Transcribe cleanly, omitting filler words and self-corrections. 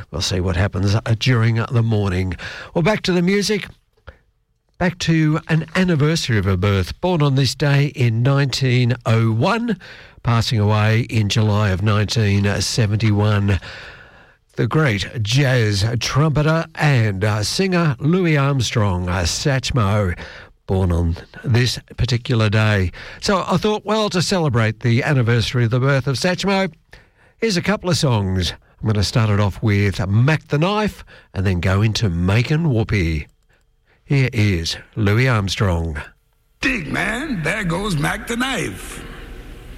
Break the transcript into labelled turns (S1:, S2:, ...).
S1: we'll see what happens during the morning. Well, back to the music. Back to an anniversary of her birth. Born on this day in 1901, passing away in July of 1971. The great jazz trumpeter and singer Louis Armstrong, Satchmo, born on this particular day. So I thought, well, to celebrate the anniversary of the birth of Satchmo, here's a couple of songs. I'm going to start it off with Mac the Knife and then go into Makin' Whoopee. Here is Louis Armstrong.
S2: Dig, man, there goes Mac the Knife.